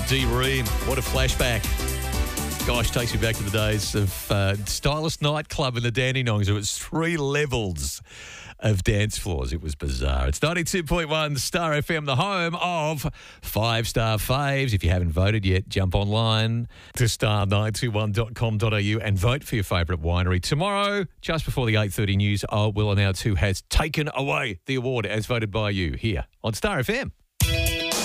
Dee Ream. What a flashback. Gosh, takes me back to the days of Stylist Nightclub in the Dandenongs. It was 3 levels of dance floors. It was bizarre. It's 92.1 Star FM, the home of 5-star faves. If you haven't voted yet, jump online to star921.com.au and vote for your favourite winery. Tomorrow, just before the 8:30 news, will announce who has taken away the award as voted by you here on Star FM.